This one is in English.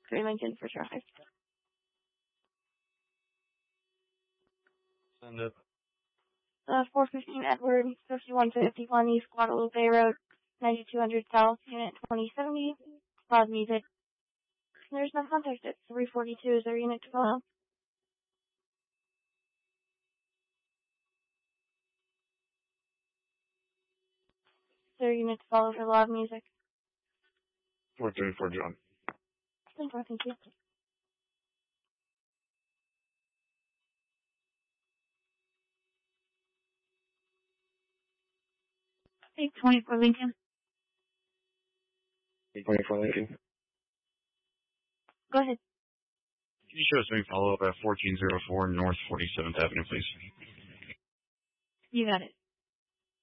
3 Lincoln for traffic. Send it. 415 Edward, 5151 East Guadalupe Road, 9200 South, Unit 2070, loud music. There's no contact at 342. Is there a unit to follow? Is there a unit to follow for loud music? 434 John. Thank you. 824 Lincoln. 824 Lincoln. Go ahead. Can you show us any follow-up at 1404 North 47th Avenue, please? You got it.